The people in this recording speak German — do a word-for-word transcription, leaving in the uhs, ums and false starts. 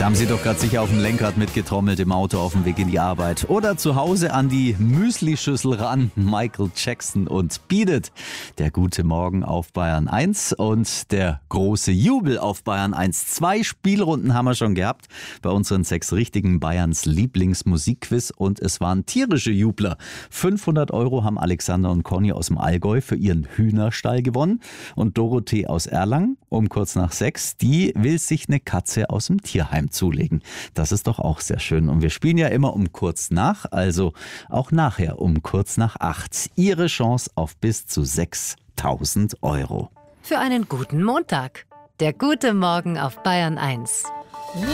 Da haben Sie doch gerade sicher auf dem Lenkrad mitgetrommelt im Auto auf dem Weg in die Arbeit. Oder zu Hause an die Müslischüssel ran. Michael Jackson und Beat It. Der gute Morgen auf Bayern eins und der große Jubel auf Bayern eins. Zwei Spielrunden haben wir schon gehabt bei unseren sechs richtigen Bayerns Lieblingsmusikquiz und es waren tierische Jubler. fünfhundert Euro haben Alexander und Conny aus dem Allgäu für ihren Hühnerstall gewonnen und Dorothee aus Erlangen um kurz nach sechs, die will sich eine Katze aus dem Tierheim zulegen. Das ist doch auch sehr schön. Und wir spielen ja immer um kurz nach, also auch nachher um kurz nach acht. Ihre Chance auf bis zu sechstausend Euro. Für einen guten Montag. Der gute Morgen auf Bayern eins.